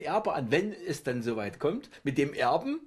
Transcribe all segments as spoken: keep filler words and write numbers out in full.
Erbe an, wenn es dann soweit kommt, mit dem Erben,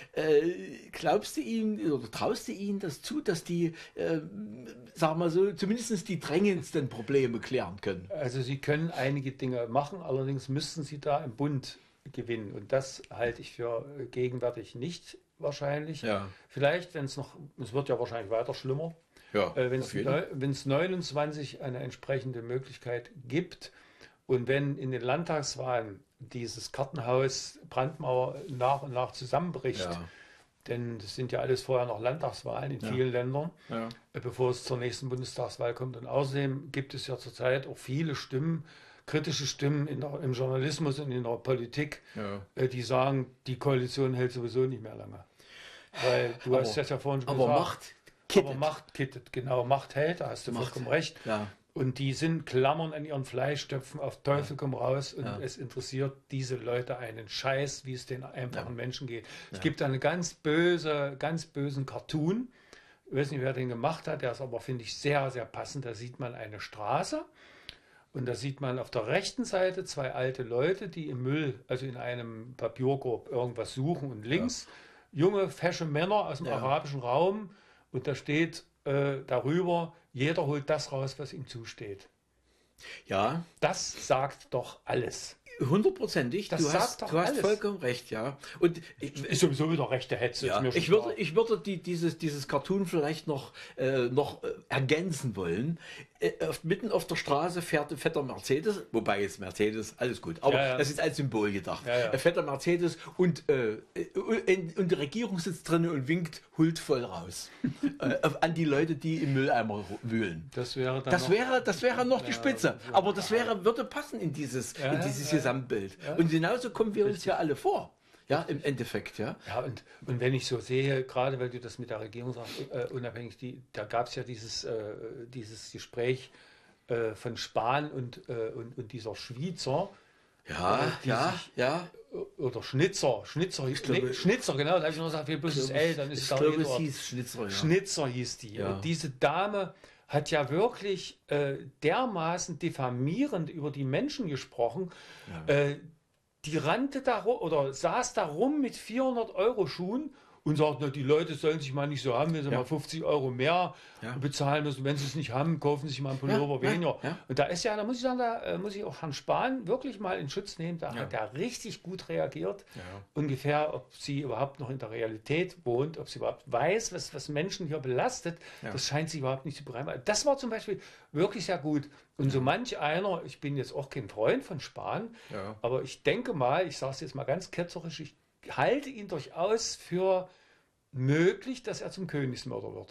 äh, glaubst du ihm oder traust du ihnen das zu, dass die, äh, sagen wir so, zumindest die drängendsten Probleme klären können? Also sie können einige Dinge machen, allerdings müssten sie da im Bund gewinnen. Und das halte ich für gegenwärtig nicht wahrscheinlich. Ja. Vielleicht, wenn es noch, es wird ja wahrscheinlich weiter schlimmer, Ja, äh, wenn es neunundzwanzig eine entsprechende Möglichkeit gibt und wenn in den Landtagswahlen dieses Kartenhaus Brandmauer nach und nach zusammenbricht, Ja. denn das sind ja alles vorher noch Landtagswahlen in Ja. vielen Ländern, Ja. äh, bevor es zur nächsten Bundestagswahl kommt. Und außerdem gibt es ja zurzeit auch viele Stimmen, kritische Stimmen in der, im Journalismus und in der Politik, Ja. äh, die sagen, die Koalition hält sowieso nicht mehr lange. Weil du Aber- hast das ja vorhin schon Aber gesagt. Macht kittet. Aber Macht kittet, genau, Macht hält, da hast du Macht. vollkommen recht. Ja. Und die sind klammern an ihren Fleischstöpfen auf Teufel komm raus und Ja. es interessiert diese Leute einen Scheiß, wie es den einfachen Ja. Menschen geht. Es Ja. gibt einen ganz böse, ganz bösen Cartoon. Ich weiß nicht, wer den gemacht hat, der ist aber, finde ich, sehr, sehr passend. Da sieht man eine Straße und da sieht man auf der rechten Seite zwei alte Leute, die im Müll, also in einem Papierkorb irgendwas suchen und links junge, fesche Männer aus dem Ja. arabischen Raum und da steht äh, darüber, jeder holt das raus, was ihm zusteht. Ja, Das sagt doch alles. hundertprozentig. Das Du sagt hast, doch du hast alles. vollkommen recht, ja. Und ich, Ist sowieso wieder rechte Hetze. ja, ist mir schon ich würde, klar. ich würde die, dieses, dieses Cartoon vielleicht noch, äh, noch äh, ergänzen wollen. Äh, auf, mitten auf der Straße fährt ein fetter Mercedes, wobei jetzt Mercedes, alles gut, aber Ja, ja. das ist als Symbol gedacht. Ja, ja. Ein fetter Mercedes und, äh, und, und die Regierung sitzt drinnen und winkt huldvoll raus äh, auf- an die Leute, die im Mülleimer wühlen. Das wäre dann Das noch, wäre, das wäre noch die Ja, Spitze. ja. Aber das wäre, würde passen in dieses, Ja, in dieses ja, Gesamtbild. ja. Und genauso kommen wir uns ja alle vor. Ja, im Endeffekt, ja. Ja, und, und wenn ich so sehe, gerade weil du das mit der Regierung sagst, äh, unabhängig, die, da gab es ja dieses, äh, dieses Gespräch äh, von Spahn und, äh, und, und dieser Schweizer, Ja, Äh, die ja, sich- ja. oder Schnitzer, Schnitzer, Ich glaube- nee, Schnitzer, genau, da habe ich nur gesagt, wie bloß das L, dann ist ich es da glaube, es Eduard. hieß Schnitzer, ja. Schnitzer hieß die. Ja. Und diese Dame hat ja wirklich äh, dermaßen diffamierend über die Menschen gesprochen. Ja. Äh, die rannte da rum oder saß da rum mit vierhundert Euro Schuhen und sagt, na, die Leute sollen sich mal nicht so haben, wenn sie Ja. mal fünfzig Euro mehr Ja. bezahlen müssen. Wenn sie es nicht haben, kaufen sie sich mal einen Pullover Ja, ja, weniger. ja. Und da ist ja, da muss ich sagen, da äh, muss ich auch Herrn Spahn wirklich mal in Schutz nehmen. Da Ja. hat er richtig gut reagiert. Ja. Ungefähr, ob sie überhaupt noch in der Realität wohnt, ob sie überhaupt weiß, was, was Menschen hier belastet. Ja. Das scheint sie überhaupt nicht zu bereimen. Das war zum Beispiel wirklich sehr gut. Und so manch einer, ich bin jetzt auch kein Freund von Spahn, Ja. aber ich denke mal, ich sage es jetzt mal ganz ketzerisch, ich halte ihn durchaus für möglich, dass er zum Königsmörder wird.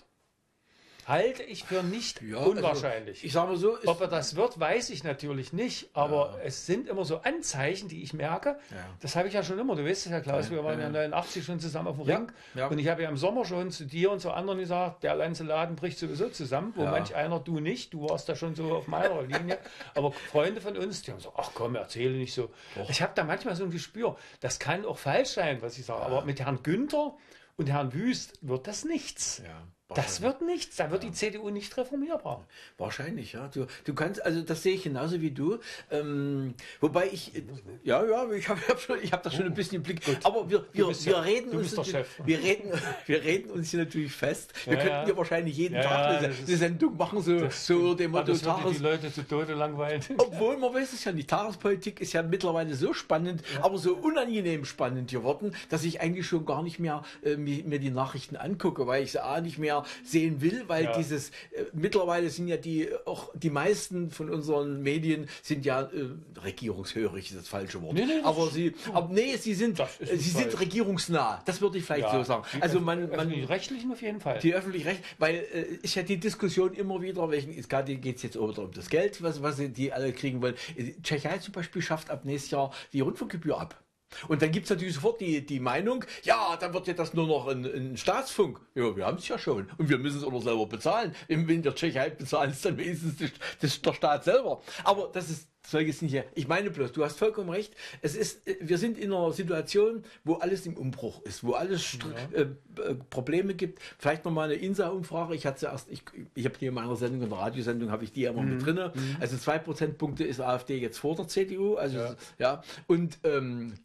Halte ich für nicht Ja, unwahrscheinlich. Also, ich sage mal so, es- Ob er das wird, weiß ich natürlich nicht, aber Ja. es sind immer so Anzeichen, die ich merke. Ja. Das habe ich ja schon immer. Du weißt es ja, Klaus, Ja, wir waren ja, ja ja. neunundachtzig schon zusammen auf dem Ja, Ring. ja. Und ich habe ja im Sommer schon zu dir und zu anderen gesagt, der ganze Laden bricht sowieso zusammen. Wo Ja. manch einer, du nicht, du warst da schon so auf meiner Linie. Aber Freunde von uns, die haben so, ach komm, erzähle nicht so. Doch. Ich habe da manchmal so ein Gespür, das kann auch falsch sein, was ich sage. Aber mit Herrn Günther und Herrn Wüst wird das nichts. Ja, Das wird nichts. Da wird die C D U nicht reformierbar. wahrscheinlich, ja. Du, du kannst, also das sehe ich genauso wie du. Ähm, wobei ich, äh, ja, ja, ich habe hab schon, ich habe das schon ein bisschen im Blick. Aber wir, wir, bist wir ja- reden du uns, bist der Chef. wir reden, wir reden uns hier natürlich fest. Wir Ja, könnten ja. ja wahrscheinlich jeden Ja, Tag ja, eine, das ist- eine Sendung machen, so, so unter dem Ah, Motto das würde Tages, die Leute zu Tode langweilen. obwohl man weiß es ja nicht. Tagespolitik ist ja mittlerweile so spannend, aber so unangenehm spannend geworden, dass ich eigentlich schon gar nicht mehr äh, mir, mir die Nachrichten angucke, weil ich sie A nicht mehr sehen will, weil Ja. dieses äh, mittlerweile sind ja die auch die meisten von unseren Medien sind ja äh, regierungshörig, ist das falsche Wort. Nee, nee, das aber ist- sie, aber nee, sie sind Das ist äh, sie nicht sind falsch. regierungsnah. Das würde ich vielleicht so sagen. die Also Öff- man, man öffentlich-rechtlichen auf jeden Fall. die öffentlich recht, weil äh, ist ja die Diskussion immer wieder, welchen ist gerade geht es jetzt auch wieder um das Geld, was was sie- die alle kriegen wollen. Äh, Tschechei zum Beispiel schafft ab nächstes Jahr die Rundfunkgebühr ab. Und dann gibt's natürlich sofort die, die Meinung, ja, dann wird ja das nur noch ein, ein Staatsfunk. Ja, wir haben es ja schon. Und wir müssen es auch noch selber bezahlen. Wenn der Tschechei bezahlen, ist dann wenigstens das, das, der Staat selber. Aber das ist soll jetzt nicht her. Ich meine bloß, du hast vollkommen recht. Es ist, wir sind in einer Situation, wo alles im Umbruch ist, wo alles ja. äh, Probleme gibt. Vielleicht nochmal eine INSA-Umfrage. Ich hatte zuerst, ich, ich habe die in meiner Sendung, in der Radiosendung, habe ich die ja immer mhm. mit drin. Mhm. Also zwei Prozentpunkte ist AfD jetzt vor der C D U. Also ja, ja. Und ähm,